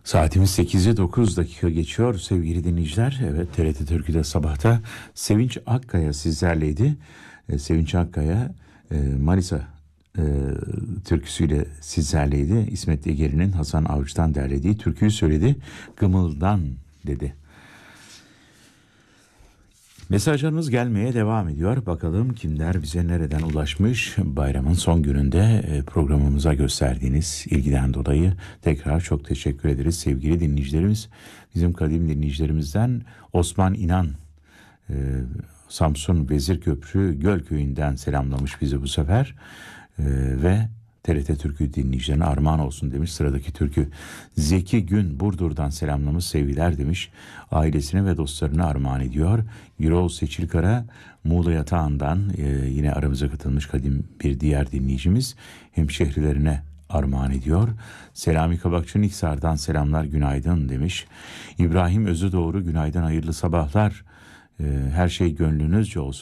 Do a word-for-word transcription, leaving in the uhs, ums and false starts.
Saatimiz sekize dokuz dakika geçiyor sevgili dinleyiciler. Evet, T R T Türkü'de sabahta Sevinç Akkaya sizlerleydi. E, Sevinç Akkaya e, Manisa e, türküsüyle sizlerleydi. İsmet Yeger'in Hasan Avcı'dan derlediği türküyü söyledi. Gımıldan dedi. Mesajlarınız gelmeye devam ediyor. Bakalım kimler bize nereden ulaşmış. Bayramın son gününde programımıza gösterdiğiniz ilgiden dolayı tekrar çok teşekkür ederiz sevgili dinleyicilerimiz. Bizim kadim dinleyicilerimizden Osman İnan, e, Samsun Vezirköprü Gölköy'ünden selamlamış bizi bu sefer. E, ve T R T Türkü dinleyicilerine armağan olsun demiş. Sıradaki türkü Zeki Gün Burdur'dan selamlamış, sevgiler demiş. Ailesine ve dostlarına armağan ediyor. Gürol Seçilkara Muğla Yatağı'ndan e, yine aramıza katılmış kadim bir diğer dinleyicimiz. Hemşehrilerine armağan ediyor. Selami Kabakçı Niksar'dan selamlar, günaydın demiş. İbrahim Özü Doğru günaydın, hayırlı sabahlar. E, her şey gönlünüzce olsun.